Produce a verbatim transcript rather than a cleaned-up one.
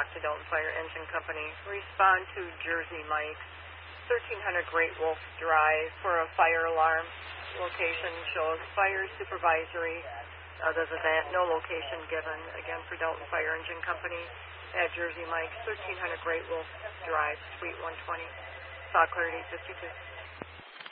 back to Dalton Fire Engine Company. Respond to Jersey Mike, thirteen hundred Great Wolf Drive for a fire alarm. Location shows fire supervisory. Other than that, no location given. Again, for Dalton Fire Engine Company at Jersey Mike, thirteen hundred Great Wolf Drive, Suite one twenty. Saw cleared eight fifty-two.